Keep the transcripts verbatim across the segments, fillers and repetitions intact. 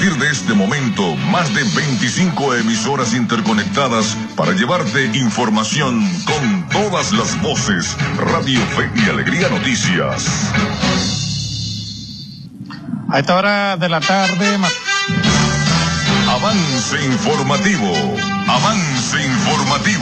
partir de este momento, más de veinticinco emisoras interconectadas para llevarte información con todas las voces. Radio Fe y Alegría Noticias. A esta hora de la tarde... Avance informativo. Avance informativo.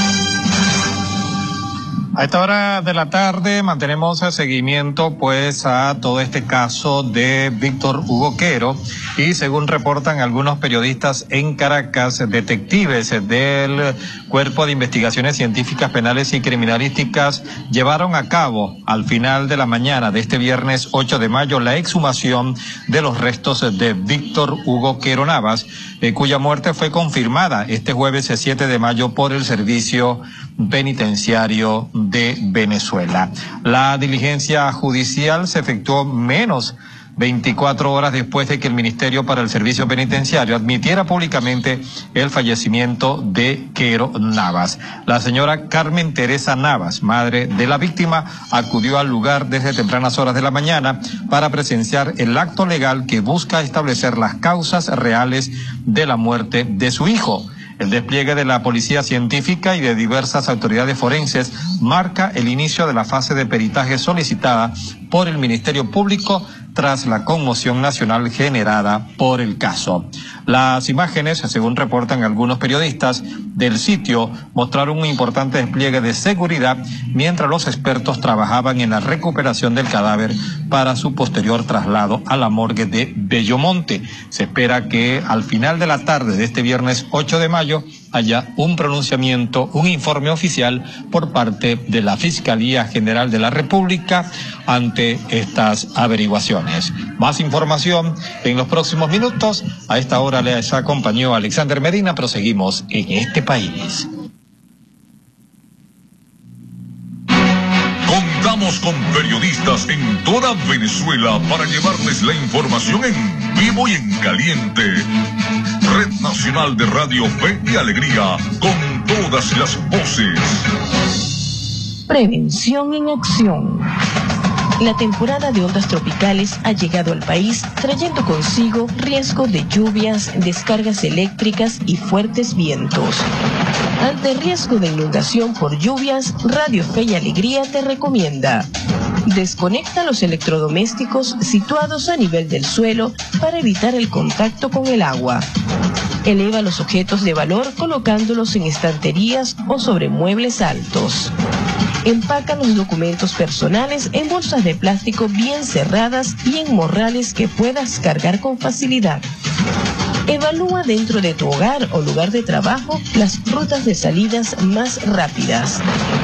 A esta hora de la tarde mantenemos el seguimiento pues a todo este caso de Víctor Hugo Quero, y según reportan algunos periodistas en Caracas, detectives del Cuerpo de Investigaciones Científicas Penales y Criminalísticas llevaron a cabo al final de la mañana de este viernes ocho de mayo la exhumación de los restos de Víctor Hugo Quero Navas, eh, cuya muerte fue confirmada este jueves siete de mayo por el Servicio Penitenciario de Venezuela. La diligencia judicial se efectuó menos veinticuatro horas después de que el Ministerio para el Servicio Penitenciario admitiera públicamente el fallecimiento de Quero Navas. La señora Carmen Teresa Navas, madre de la víctima, acudió al lugar desde tempranas horas de la mañana para presenciar el acto legal que busca establecer las causas reales de la muerte de su hijo. El despliegue de la policía científica y de diversas autoridades forenses marca el inicio de la fase de peritaje solicitada por el Ministerio Público tras la conmoción nacional generada por el caso. Las imágenes, según reportan algunos periodistas del sitio, mostraron un importante despliegue de seguridad mientras los expertos trabajaban en la recuperación del cadáver para su posterior traslado a la morgue de Bellomonte. Se espera que al final de la tarde de este viernes ocho de mayo haya un pronunciamiento, un informe oficial por parte de la Fiscalía General de la República ante estas averiguaciones. Más información en los próximos minutos. A esta hora les acompañó Alexander Medina. Proseguimos en este país. Contamos con periodistas en toda Venezuela para llevarles la información en vivo y en caliente. Red Nacional de Radio Fe y Alegría, con todas las voces. Prevención en acción. La temporada de ondas tropicales ha llegado al país trayendo consigo riesgo de lluvias, descargas eléctricas y fuertes vientos. Ante riesgo de inundación por lluvias, Radio Fe y Alegría te recomienda: desconecta los electrodomésticos situados a nivel del suelo para evitar el contacto con el agua. Eleva los objetos de valor colocándolos en estanterías o sobre muebles altos. Empaca los documentos personales en bolsas de plástico bien cerradas y en morrales que puedas cargar con facilidad. Evalúa dentro de tu hogar o lugar de trabajo las rutas de salidas más rápidas.